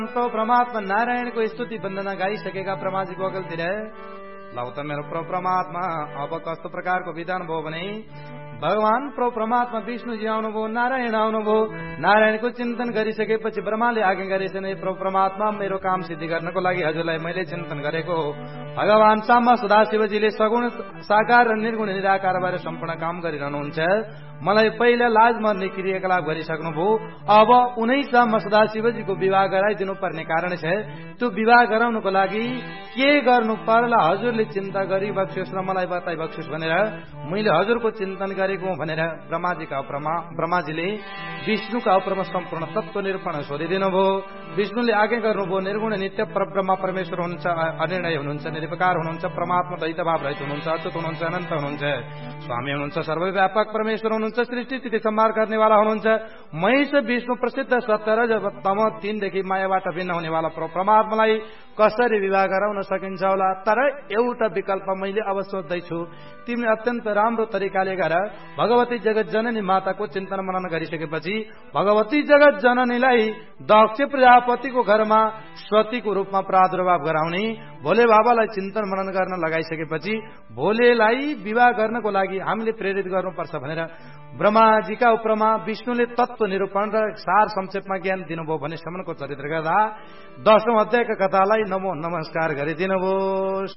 परमात्मा नारायणको स्तुति वन्दना गाइसकेका ब्रह्माजीको अगलतिर लौ त मेरो परमात्मा अब कस्तो प्रकारको विधान भयो भने भगवान परमात्मा विष्णुजी आउनुभयो, नारायण आउनुभयो। नारायणको चिन्तन गरिसकेपछि ब्रह्माले आज्ञा गरेछन्, परमात्मा मेरो काम सिद्धि गर्नको लागि हजुरलाई मैले चिन्तन गरेको हो। भगवान साम्बा सदाशिवजीले सगुण साकार र निर्गुण निराकार भएर सम्पूर्ण काम गरिरहनुहुन्छ। मलाई पहिला लाज मर्ने क्रियाकलाप गरिसक्नुभयो। अब उनै साम्बा सदाशिवजीको विवाह गराइदिनु पर्ने कारण छ। त्यो विवाह गराउनको लागि के गर्नु पर्ला हजुरले चिन्ता गरी बक्सियोस् र मलाई बताइ बक्सियोस् भनेर मैले हजुरको चिन्तन गरेको भनेर ब्रह्माजीले विष्णुका उपरमा सम्पूर्ण तत्व निरूपण सोधिदिनु भयो। विष्णुले आज्ञा गर्नुभयो, निर्गुण नित्य परब्रह्म परमेश्वर हुनुहुन्छ, अनिर्णय हुनुहुन्छ, निरपकार हुनुहुन्छ, परमात्मा द्वैतभाव रहित हुनुहुन्छ, अच्युत हुनुहुन्छ, अनन्त हुनुहुन्छ, स्वामी हुनुहुन्छ, सर्वव्यापक परमेश्वर हुनुहुन्छ, सृष्टि स्थिति संहार गर्नेवाला हुनुहुन्छ। महेश विष्णु प्रसिद्ध सत्य र तम तीनदेखि मायाबाट भिन्न हुनेवाला परमात्मालाई कसरी विवाह गराउन सकिन्छ होला। तर एउटा विकल्प मैले अब सोध्दैछु, तिमीले अत्यन्त राम्रो तरिकाले गर भगवती जगत जननी माताको चिन्तन मनन गरिसकेपछि भगवती जगत जननीलाई दक्ष प्रजापतिको घरमा स्वतीको रूपमा प्रादुर्भाव गराउने, भोले बाबालाई चिन्तन मनन गर्न लगाइसकेपछि भोलेलाई विवाह गर्नको लागि हामीले प्रेरित गर्नुपर्छ भनेर ब्रह्माजीका उपरमा विष्णुले तत्व निरूपण र सार संक्षेपमा ज्ञान दिनुभयो भने सम्मको चरित्र गर्दा 10औं अध्यायका कथालाई नमो नमस्कार गरिदिनुहोस्।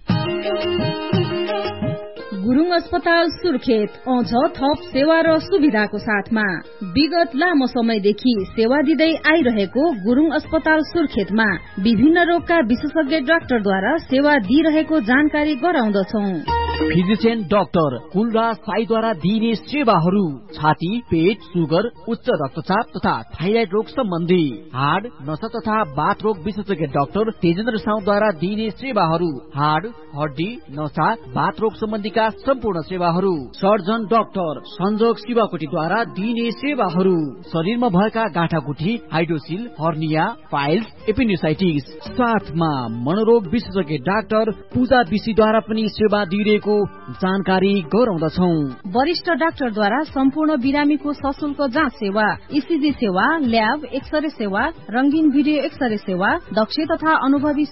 गुरुङ अस्पताल सुर्खेत आउँछ थप सेवा र सुविधाको साथमा। विगत लामो समयदेखि सेवा दिँदै आइरहेको गुरुङ अस्पताल सुर्खेतमा विभिन्न रोगका विशेषज्ञ डाक्टरद्वारा सेवा दिइरहेको जानकारी गराउँदछौ। फिजिशियन डाक्टर कुलराज साईद्वारा दिइने सेवाहरू छाती, पेट, सुगर, उच्च रक्तचाप तथा थाइराइड रोग सम्बन्धी, हाड, नसा तथा बाथ रोग विशेषज्ञ डाक्टर तेजेन्द्र साउद्वारा दिइने सेवाहरू, हाड, हड्डी, नसा, बाथ रोग सम्बन्धीका सम्पूर्ण सेवाहरू, सर्जन डाक्टर संजोग शिवकोटीद्वारा दिइने सेवाहरू, शरीरमा भएका गाँठागुठी, हाइड्रोसिल, हर्निया, फाइल्स, एपेन्डिसाइटिस, साथमा मनोरोग विशेषज्ञ डाक्टर पूजा विशीद्वारा पनि सेवा दिइरहेको जानकारी गराउँदछौ। वरिष्ठ डाक्टरद्वारा सम्पूर्ण बिरामीको सशुल्क जाँच सेवा, इसिजी सेवा, ल्याब, एक्सरे सेवा, रंगीन भिडियो एक्सरे सेवा, दक्ष तथा अनुभवी